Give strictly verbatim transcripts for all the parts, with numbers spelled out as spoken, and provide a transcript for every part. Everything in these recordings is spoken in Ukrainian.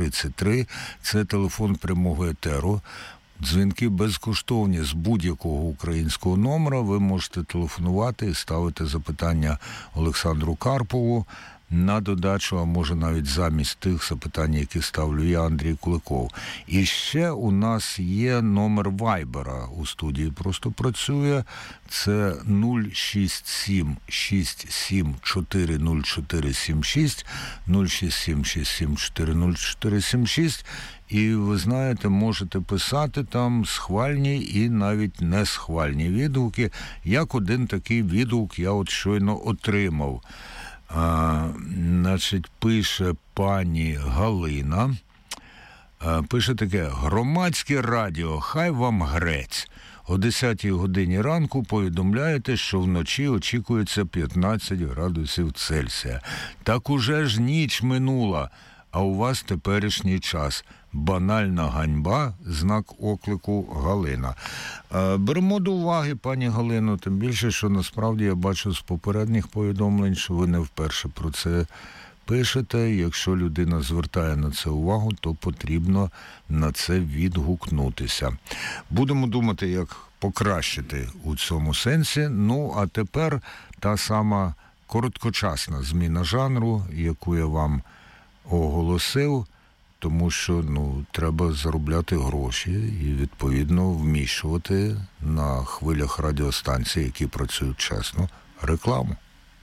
тридцять три. Це телефон прямого етеру. Дзвінки безкоштовні з будь-якого українського номера. Ви можете телефонувати і ставити запитання Олександру Карпову на додачу, а може навіть замість тих запитань, які ставлю я, Андрій Куликов. І ще у нас є номер Вайбера у студії, просто працює. Це нуль шість сім шість сім чотири нуль чотири сім шість, нуль шість сім шість сім чотири нуль чотири сім шість. І ви знаєте, можете писати там схвальні і навіть не схвальні відгуки. Як один такий відгук я от щойно отримав. А, значить, пише пані Галина, а, пише таке: громадське радіо, хай вам грець. О десятій годині ранку повідомляєте, що вночі очікується п'ятнадцять градусів Цельсія. Так уже ж ніч минула, а у вас теперішній час. Банальна ганьба, знак оклику Галина. Беремо до уваги, пані Галино, тим більше, що насправді я бачу з попередніх повідомлень, що ви не вперше про це пишете. Якщо людина звертає на це увагу, то потрібно на це відгукнутися. Будемо думати, як покращити у цьому сенсі. Ну, а тепер та сама короткочасна зміна жанру, яку я вам оголосив, тому що, ну, треба заробляти гроші і, відповідно, вміщувати на хвилях радіостанцій, які працюють чесно, рекламу.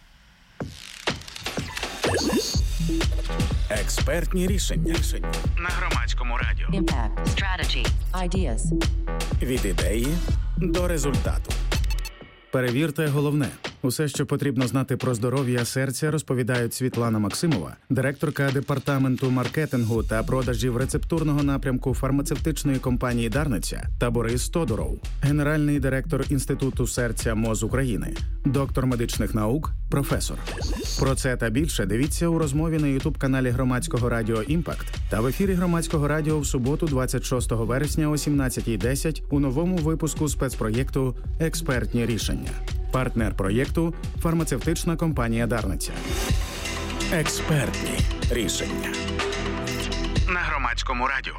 Експертні рішення. рішення на Громадському радіо. Impact. Strategy. Ideas. Від ідеї до результату. Перевірте головне. Усе, що потрібно знати про здоров'я серця, розповідають Світлана Максимова, директорка департаменту маркетингу та продажів рецептурного напрямку фармацевтичної компанії «Дарниця», та Борис Тодуров, генеральний директор Інституту серця МОЗ України, доктор медичних наук, професор. Про це та більше дивіться у розмові на ютуб-каналі Громадського радіо «Імпакт» та в ефірі Громадського радіо в суботу двадцять шостого вересня о сімнадцятій десять у новому випуску спецпроєкту «Експертні рішення». Партнер проєкту – фармацевтична компанія «Дарниця». Експертні рішення на Громадському радіо.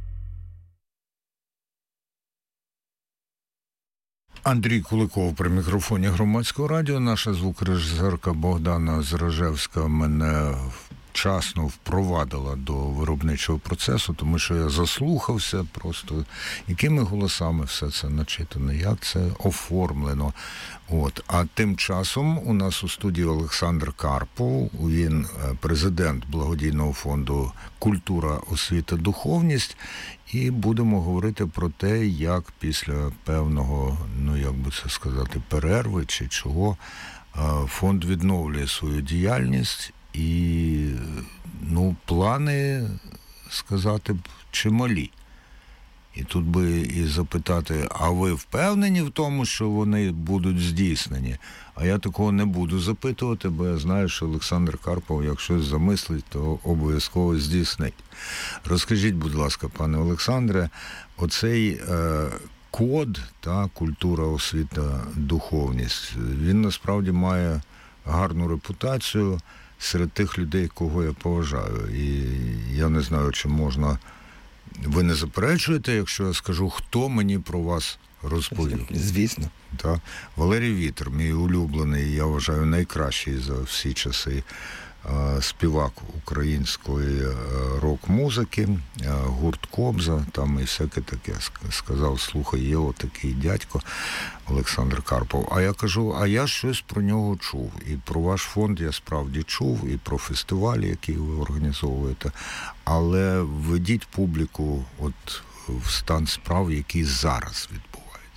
Андрій Куликов при мікрофоні Громадського радіо. Наша звукорежисерка Богдана Зражевська мене вчасно впровадила до виробничого процесу, тому що я заслухався просто, якими голосами все це начитано, як це оформлено. От. А тим часом у нас у студії Олександр Карпов, він президент благодійного фонду «Культура, освіта, духовність», і будемо говорити про те, як після певного, ну як би це сказати, перерви чи чого, фонд відновлює свою діяльність. І, ну, плани, сказати б, чималі. І тут би і запитати, а ви впевнені в тому, що вони будуть здійснені? А я такого не буду запитувати, бо я знаю, що Олександр Карпов, як щось замислить, то обов'язково здійснить. Розкажіть, будь ласка, пане Олександре, оцей е, код, та, культура, освіта, духовність, він насправді має гарну репутацію серед тих людей, кого я поважаю. І я не знаю, чи можна... Ви не заперечуєте, якщо я скажу, хто мені про вас розповів? Звісно. Так. Валерій Вітер, мій улюблений, я вважаю, найкращий за всі часи співак української рок-музики, гурт «Кобза», там і всяке таке. Сказав, слухай, є отакий дядько Олександр Карпов. А я кажу, а я щось про нього чув. І про ваш фонд я справді чув, і про фестивалі, які ви організовуєте. Але введіть публіку от в стан справ, який зараз відбувається.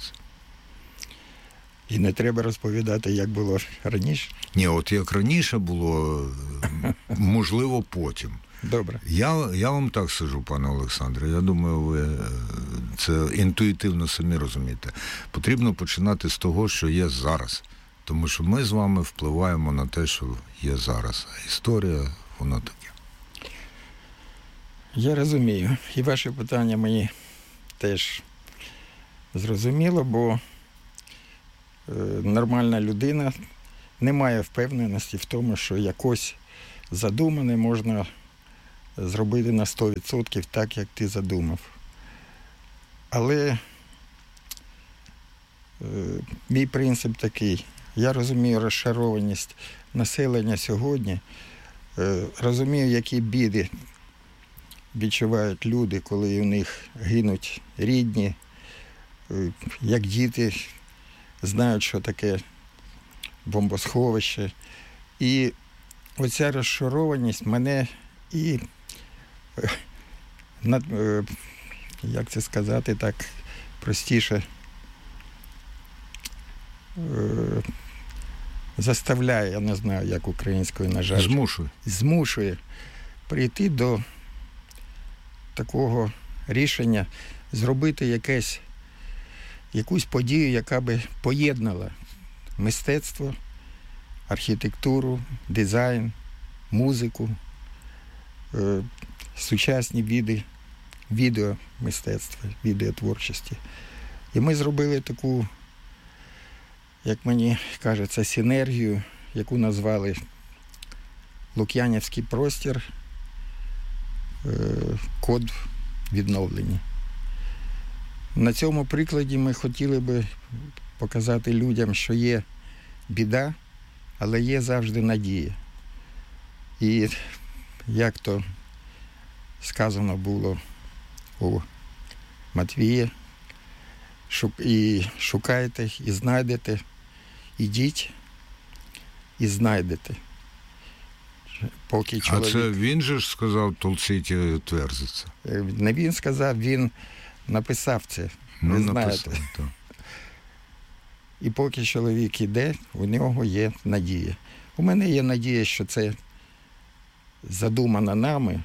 І не треба розповідати, як було раніше? Ні, от як раніше було, можливо, потім. Добре. Я, я вам так скажу, пане Олександре, я думаю, ви це інтуїтивно самі розумієте. Потрібно починати з того, що є зараз. Тому що ми з вами впливаємо на те, що є зараз. А історія, вона таке. Я розумію. І ваше питання мені теж зрозуміло, бо нормальна людина не має впевненості в тому, що якось задумане можна зробити на сто відсотків так, як ти задумав. Але е, мій принцип такий. Я розумію розшарованість населення сьогодні, е, розумію, які біди відчувають люди, коли у них гинуть рідні, е, як діти знають, що таке бомбосховище. І оця розшарованість мене і, е, над, е, як це сказати так простіше, е, заставляє, я не знаю, як українською, на жаль. Змушує. Змушує прийти до такого рішення, зробити якесь, якусь подію, яка би поєднала мистецтво, архітектуру, дизайн, музику, е, сучасні види відеомистецтва, відеотворчості. І ми зробили таку, як мені кажеться, синергію, яку назвали Лук'янівський простір, е, код відновлення. На цьому прикладі ми хотіли би показати людям, що є біда, але є завжди надія. І як то сказано було у Матвія, і шукайте, і знайдете, ідіть і знайдете. Поки чоловік... А це він же ж сказав «толціть і тверзиться»? Не він сказав, він написав це. Ну, ви написав, знаєте. Так. І поки чоловік іде, у нього є надія. У мене є надія, що це задумано нами,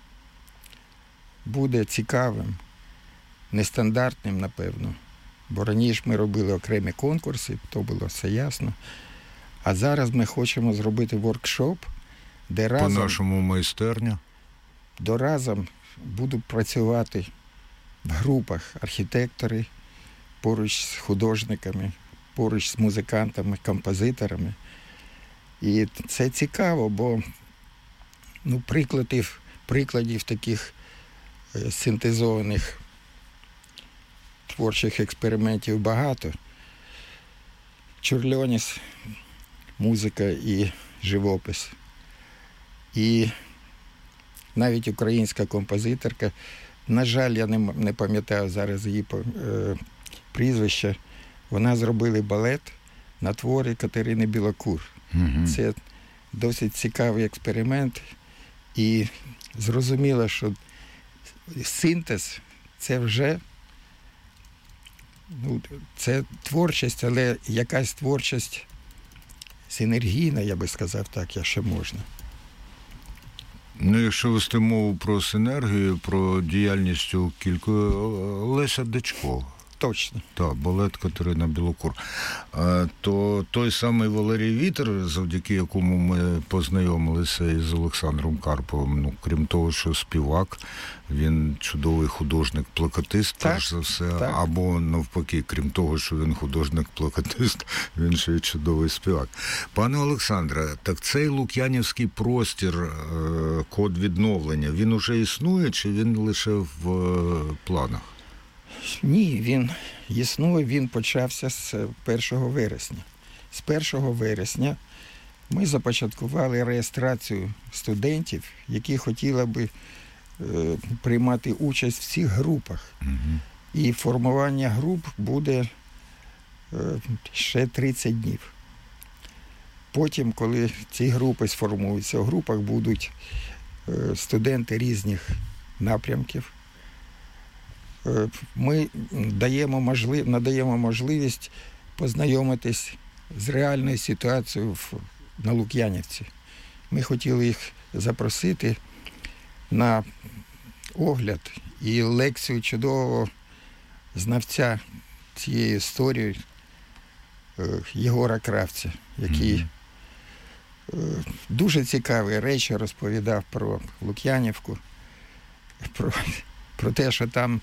буде цікавим, нестандартним, напевно. Бо раніше ми робили окремі конкурси, то було все ясно. А зараз ми хочемо зробити воркшоп, де разом... По-нашому майстерня. До разом будуть працювати в групах архітектори, поруч з художниками, поруч з музикантами, композиторами. І це цікаво, бо ну, прикладів, прикладів таких е, синтезованих творчих експериментів багато. Чорльоніс, музика і живопис. І навіть українська композиторка, на жаль, я не, не пам'ятаю зараз її е, прізвище, вона зробила балет на творі Катерини Білокур. Угу. Це досить цікавий експеримент. І зрозуміло, що синтез – це вже ну, це творчість, але якась творчість синергійна, я би сказав так, якщо можна. Ну, якщо вести мову про синергію, про діяльність у кілька... Леся Дичко. Точно. Так, балет Катерина Білокур. А, то той самий Валерій Вітер, завдяки якому ми познайомилися із Олександром Карповим, ну, крім того, що співак, він чудовий художник-плакатист, так, перш за все, так. Або навпаки, крім того, що він художник-плакатист, він ще й чудовий співак. Пане Олександре, так цей лук'янівський простір, код відновлення, він уже існує, чи він лише в планах? Ні, він існує, він почався з першого вересня. З першого вересня ми започаткували реєстрацію студентів, які хотіли би е, приймати участь в цих групах. Угу. І формування груп буде е, ще тридцять днів. Потім, коли ці групи сформуються, в групах будуть е, студенти різних напрямків. Ми даємо можлив... надаємо можливість познайомитись з реальною ситуацією в... на Лук'янівці. Ми хотіли їх запросити на огляд і лекцію чудового знавця цієї історії Єгора Кравця, який mm-hmm. дуже цікаві речі розповідав про Лук'янівку, про, про те, що там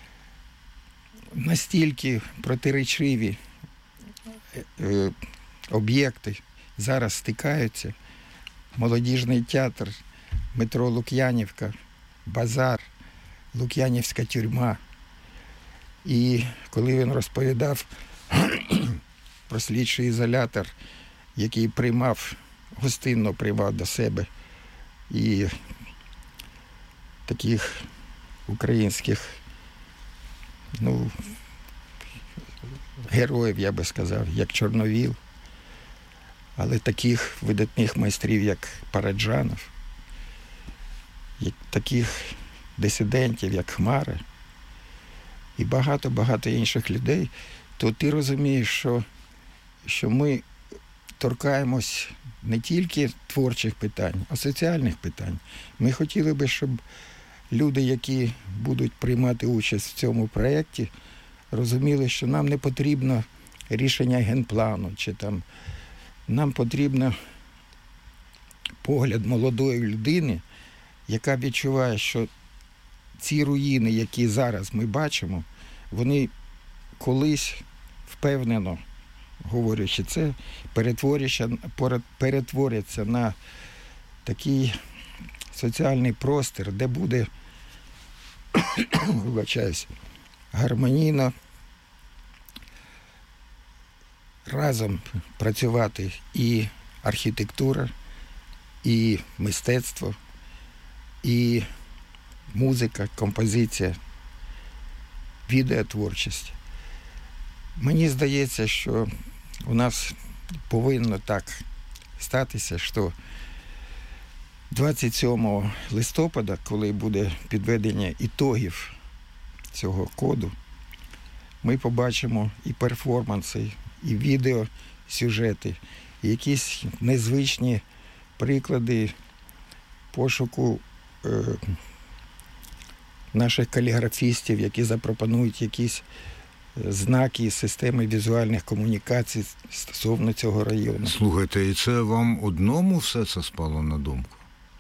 настільки протиречиві е, об'єкти зараз стикаються. Молодіжний театр метро Лук'янівка, базар, Лук'янівська тюрма. І коли він розповідав про слідчий ізолятор, який приймав, гостинно приймав до себе і таких українських, ну, героїв, я би сказав, як Чорновіл, але таких видатних майстрів, як Параджанов, як таких дисидентів, як Хмара, і багато-багато інших людей, то ти розумієш, що, що ми торкаємось не тільки творчих питань, а соціальних питань. Ми хотіли би, щоб люди, які будуть приймати участь в цьому проєкті, розуміли, що нам не потрібно рішення генплану, чи там нам потрібно погляд молодої людини, яка відчуває, що ці руїни, які зараз ми бачимо, вони колись, впевнено, говорячи це, перетворяться, перетворяться на такий соціальний простір, де буде, вибачаюсь, гармонійно разом працювати і архітектура, і мистецтво, і музика, композиція, відеотворчість. Мені здається, що у нас повинно так статися, що двадцять сьомого листопада, коли буде підведення ітогів цього коду, ми побачимо і перформанси, і відеосюжети, і якісь незвичні приклади пошуку е, наших каліграфістів, які запропонують якісь знаки, системи візуальних комунікацій стосовно цього району. Слухайте, і це вам одному все це спало на думку?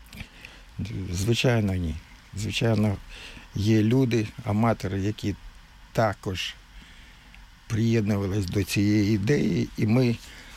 Звичайно, ні. Звичайно, є люди, аматори, які також приєднувалися до цієї ідеї, і ми,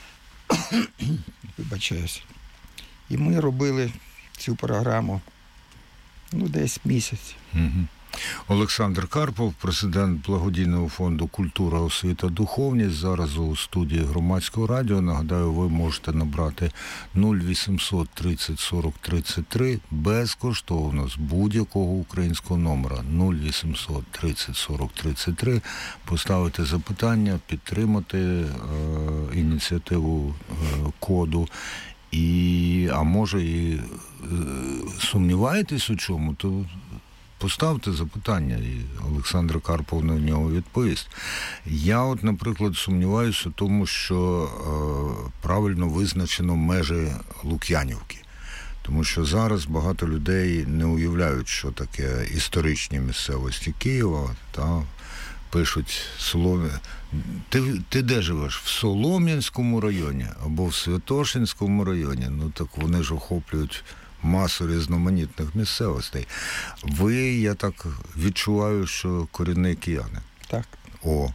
вибачаюся, і ми робили цю програму, ну, десь місяць. Угу. Олександр Карпов, президент благодійного фонду «Культура, освіта, духовність». Зараз у студії Громадського радіо. Нагадаю, ви можете набрати нуль вісімсот тридцять сорок тридцять три безкоштовно з будь-якого українського номера. нуль вісімсот тридцять сорок тридцять три. Поставити запитання, підтримати е, ініціативу е, коду. І, а може і е, сумніваєтесь у чому, то поставте запитання, і Олександр Карпов на нього відповість. Я от, наприклад, сумніваюся в тому, що е, правильно визначено межі Лук'янівки. Тому що зараз багато людей не уявляють, що таке історичні місцевості Києва, та пишуть Солом'я. Ти, ти де живеш? В Солом'янському районі або в Святошинському районі. Ну так вони ж охоплюють масу різноманітних місцевостей. Ви, я так відчуваю, що корінний киянин. Так. О,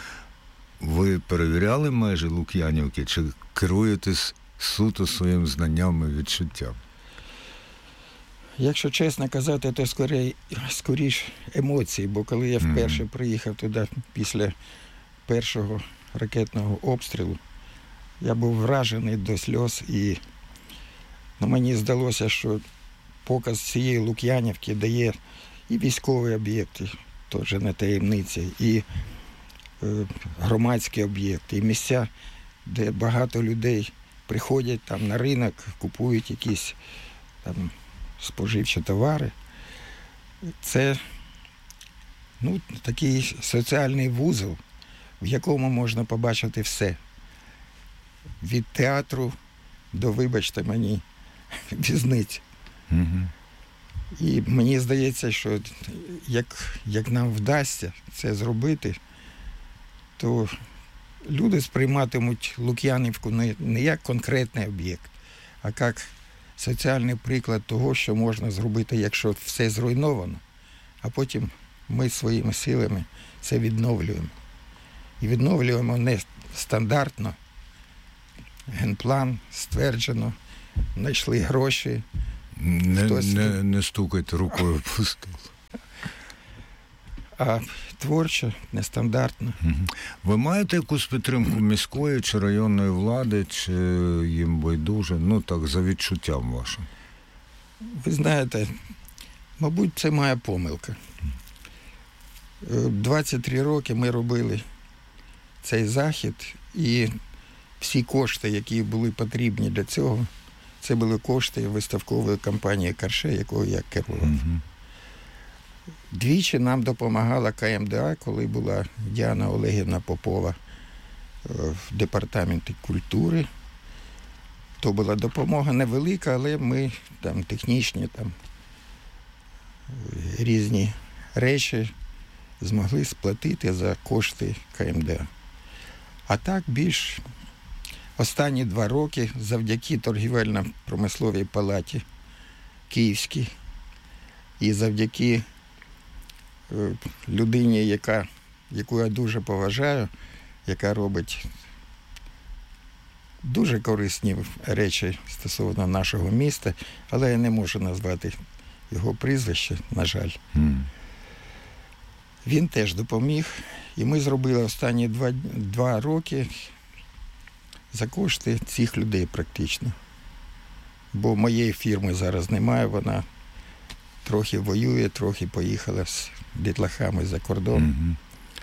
ви перевіряли межі Лук'янівки, чи керуєтесь суто своїм знанням і відчуттям? Якщо чесно казати, то скоріше, скоріш емоції, бо коли я вперше mm. приїхав туди після першого ракетного обстрілу, я був вражений до сльоз, і ну, мені здалося, що показ цієї Лук'янівки дає і військові об'єкти, теж не таємниця, і е, громадські об'єкти, і місця, де багато людей приходять там на ринок, купують якісь там споживчі товари. Це ну, такий соціальний вузол, в якому можна побачити все. Від театру до, вибачте мені, в'язниці. Угу. І мені здається, що як, як нам вдасться це зробити, то люди сприйматимуть Лук'янівку не, не як конкретний об'єкт, а як соціальний приклад того, що можна зробити, якщо все зруйновано, а потім ми своїми силами це відновлюємо. І відновлюємо не стандартно, генплан, стверджено, знайшли гроші, Не, Хтось... не, не стукайте рукою по столу. А творчо, нестандартно. Ви маєте якусь підтримку міської чи районної влади, чи їм байдуже? Ну так, за відчуттям вашим. Ви знаєте, мабуть, це моя помилка. двадцять три роки ми робили цей захід, і всі кошти, які були потрібні для цього, це були кошти виставкової компанії «Карше», якою я керував. Угу. Двічі нам допомагала ка ем де а, коли була Діана Олегівна Попова в департаменті культури. То була допомога невелика, але ми там технічні, там різні речі змогли сплатити за кошти ка ем де а. А так більш останні два роки завдяки торгівельно-промисловій палаті Київській і завдяки людині, яка, яку я дуже поважаю, яка робить дуже корисні речі стосовно нашого міста, але я не можу назвати його прізвище, на жаль. Mm. Він теж допоміг, і ми зробили останні два, два роки за кошти цих людей практично. Бо моєї фірми зараз немає, вона трохи воює, трохи поїхала з дітлахами за кордон. Mm-hmm.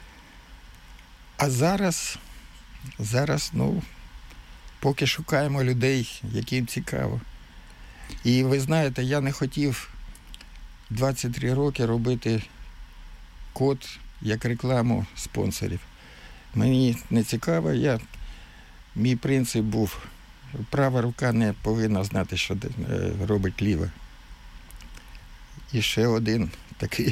А зараз, зараз, ну, поки шукаємо людей, яким цікаво. І ви знаєте, я не хотів двадцять три роки робити код як рекламу спонсорів. Мені не цікаво, я, мій принцип був, права рука не повинна знати, що робить ліва. І ще один такий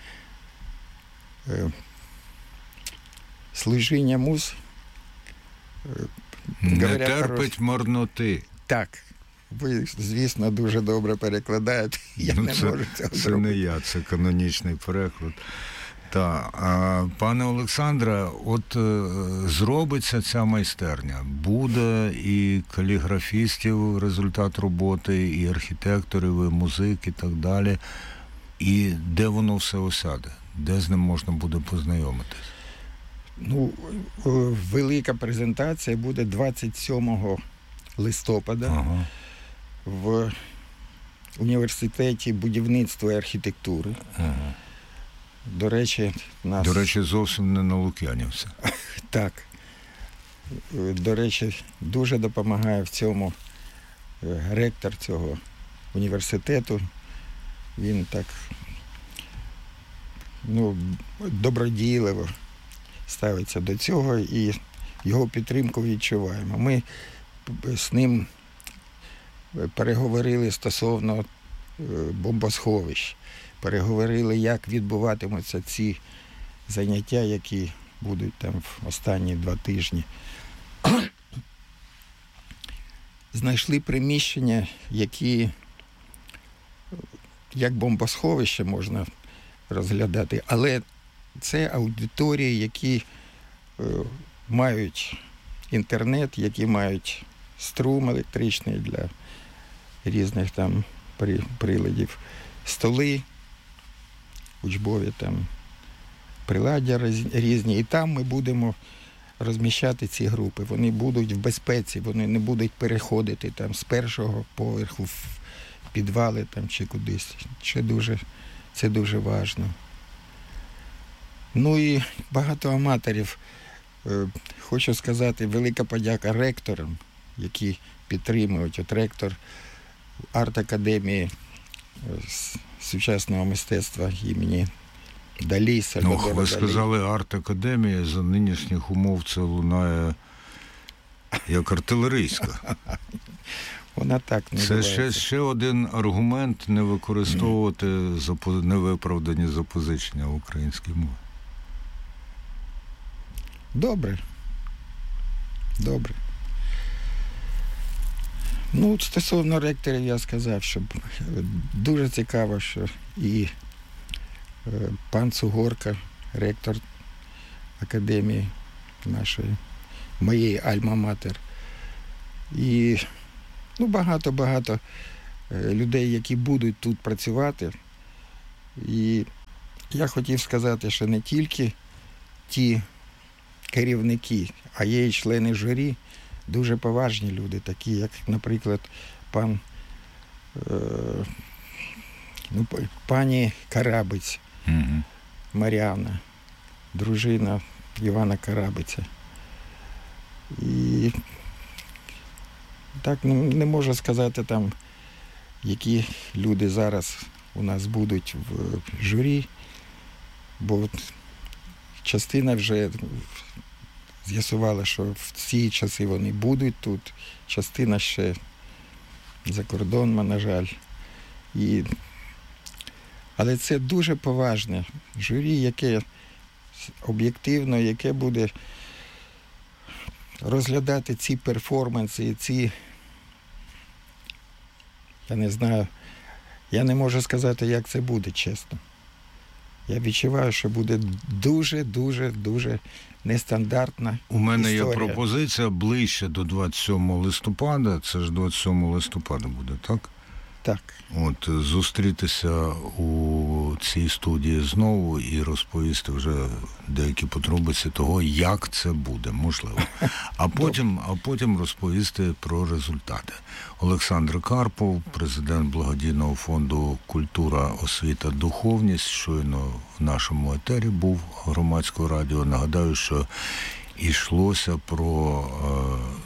е, служіння муз. Е, не говоря, терпить хорош... марноти. Так. Ви, звісно, дуже добре перекладаєте. Я ну, не це, можу цього це зробити. Це не я, це канонічний переклад. Так, а, пане Олександре, от е, зробиться ця майстерня. Буде і каліграфістів результат роботи, і архітекторів, і музик, і так далі. І де воно все осяде? Де з ним можна буде познайомитись? Ну, велика презентація буде двадцять сьомого листопада ага. в університеті будівництва і архітектури. Ага. До речі, нас... До речі, зовсім не на Лук'янівці. Так. До речі, дуже допомагає в цьому ректор цього університету. Він так, ну, добродійливо ставиться до цього і його підтримку відчуваємо. Ми з ним переговорили стосовно бомбосховищ. Переговорили, як відбуватимуться ці заняття, які будуть там в останні два тижні. Знайшли приміщення, які як бомбосховище можна розглядати, але це аудиторії, які е, мають інтернет, які мають струм електричний для різних там приладів, столи, учбові там приладдя різні. І там ми будемо розміщати ці групи. Вони будуть в безпеці, вони не будуть переходити там з першого поверху в підвали там чи кудись. Це дуже, це дуже важливо. Ну і багато аматорів. Хочу сказати, велика подяка ректорам, які підтримують. От ректор арт-академії сучасного мистецтва імені Далі. Ну, ви сказали арт-академія, за нинішніх умов це лунає як артилерійська. Вона так не Це ще, ще один аргумент не використовувати mm. невиправдані запозичення в українській мові. Добре. Добре. Ну, стосовно ректорів я сказав, що дуже цікаво, що і пан Цугорка, ректор академії нашої, моєї альма-матер, і ну, багато-багато людей, які будуть тут працювати. І я хотів сказати, що не тільки ті керівники, а є і члени журі, дуже поважні люди, такі як, наприклад, пан, е, ну, пані Карабець, Угу. Мар'яна, дружина Івана Карабиця. І так не, не можу сказати там, які люди зараз у нас будуть в журі, бо частина вже з'ясувала, що в ці часи вони будуть тут, частина ще за кордоном, на жаль. І... Але це дуже поважне журі, яке об'єктивно, яке буде розглядати ці перформанси, ці, я не знаю, я не можу сказати, як це буде, чесно. Я відчуваю, що буде дуже-дуже, дуже нестандартна У мене історія. є пропозиція ближче до двадцять сьомого листопада, це ж двадцять сьомого листопада буде, так? Так. От, зустрітися у цій студії знову і розповісти вже деякі подробиці того, як це буде, можливо. А потім, а потім розповісти про результати. Олександр Карпов, президент благодійного фонду «Культура, освіта, духовність», щойно в нашому етері був Громадського радіо. Нагадаю, що йшлося про е,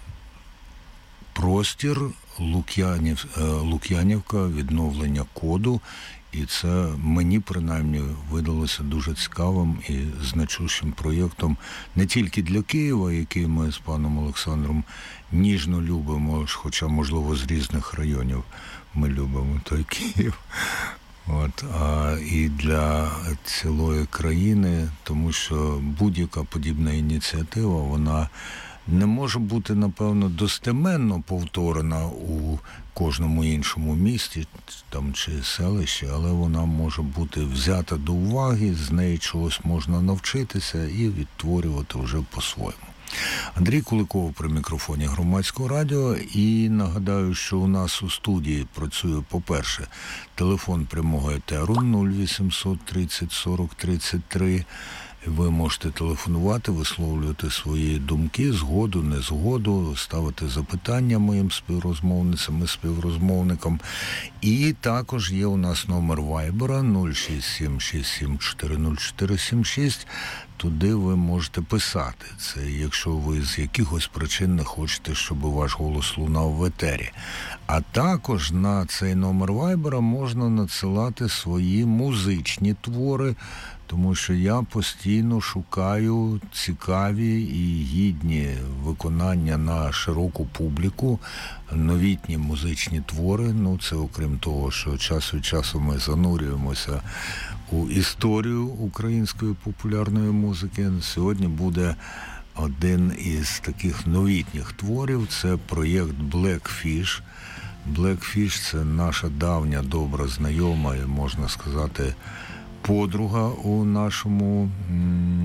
простір Лук'янів, Лук'янівка, відновлення коду, і це мені, принаймні, видалося дуже цікавим і значущим проєктом не тільки для Києва, який ми з паном Олександром ніжно любимо, хоча, можливо, з різних районів ми любимо той Київ, от, а і для цілої країни, тому що будь-яка подібна ініціатива, вона не може бути, напевно, достеменно повторена у кожному іншому місті там, чи селищі, але вона може бути взята до уваги, з неї чогось можна навчитися і відтворювати вже по-своєму. Андрій Куликов при мікрофоні Громадського радіо, і нагадаю, що у нас у студії працює, по-перше, телефон прямого етеру нуль вісімсот тридцять сорок тридцять три. Ви можете телефонувати, висловлювати свої думки, згоду, незгоду, ставити запитання моїм співрозмовницям і співрозмовникам. І також є у нас номер Вайбера нуль шість сім шість сім чотири нуль чотири сім шість. Туди ви можете писати. Це якщо ви з якихось причин не хочете, щоб ваш голос лунав в етері. А також на цей номер Вайбера можна надсилати свої музичні твори, тому що я постійно шукаю цікаві і гідні виконання на широку публіку, новітні музичні твори. Ну, це окрім того, що час від часу ми занурюємося у історію української популярної музики. Сьогодні буде один із таких новітніх творів. Це проєкт Blackfish. Blackfish – це наша давня добра знайома і, можна сказати, подруга у нашому м-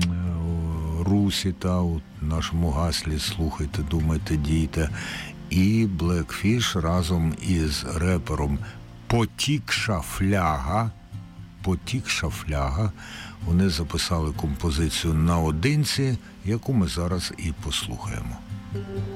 русі та у нашому гаслі «Слухайте, думайте, дійте». І Blackfish разом із репером Потікша Фляга, Потікша Фляга, вони записали композицію «Наодинці», яку ми зараз і послухаємо.